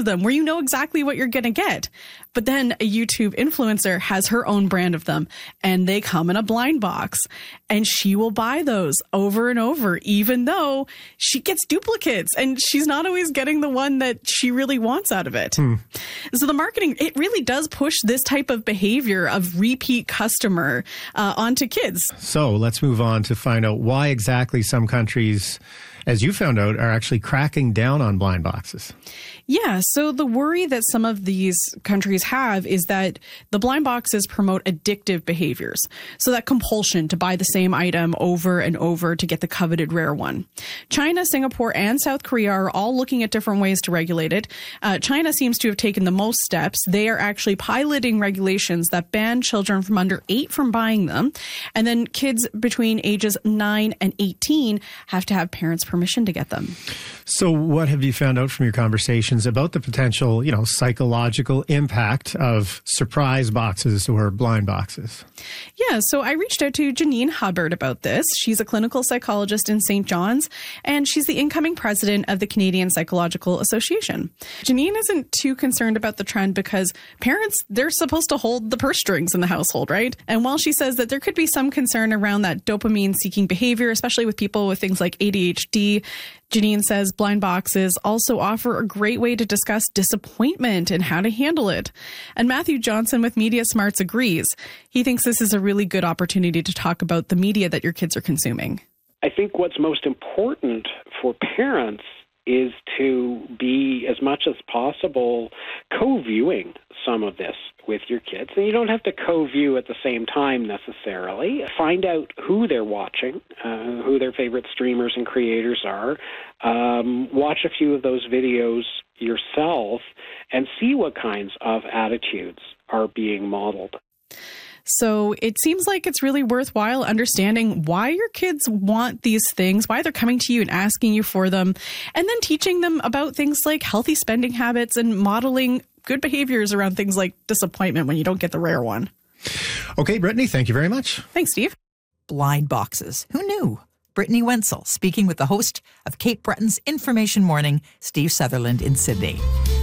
them where you know exactly what you're going to get. But then a YouTube influencer has her own brand of them and they come in a blind box and she will buy those over and over, even though she gets duplicates and she's not always getting the one that she really wants out of it. So the marketing, it really does push this type of behavior of repeat customer onto kids. So let's move on to find out why exactly some countries, as you found out, are actually cracking down on blind boxes. Yeah, so the worry that some of these countries have is that the blind boxes promote addictive behaviors. So that compulsion to buy the same item over and over to get the coveted rare one. China, Singapore, and South Korea are all looking at different ways to regulate it. China seems to have taken the most steps. They are actually piloting regulations that ban children from under 8 from buying them. And then kids between ages 9 and 18 have to have parents' permission to get them. So what have you found out from your conversations about the potential, psychological impact of surprise boxes or blind boxes? Yeah, so I reached out to Janine Hubbard about this. She's a clinical psychologist in St. John's, and she's the incoming president of the Canadian Psychological Association. Janine isn't too concerned about the trend because parents, they're supposed to hold the purse strings in the household, right? And while she says that there could be some concern around that dopamine-seeking behavior, especially with people with things like ADHD, Janine says blind boxes also offer a great way to discuss disappointment and how to handle it. And Matthew Johnson with Media Smarts agrees. He thinks this is a really good opportunity to talk about the media that your kids are consuming. I think what's most important for parents is to be, as much as possible, co-viewing some of this with your kids. And you don't have to co-view at the same time necessarily. Find out who they're watching, who their favorite streamers and creators are. Watch a few of those videos yourself and see what kinds of attitudes are being modeled. So it seems like it's really worthwhile understanding why your kids want these things, why they're coming to you and asking you for them, and then teaching them about things like healthy spending habits and modeling good behaviors around things like disappointment when you don't get the rare one. Okay, Brittany, thank you very much. Thanks, Steve. Blind boxes. Who knew? Brittany Wenzel speaking with the host of Cape Breton's Information Morning, Steve Sutherland in Sydney.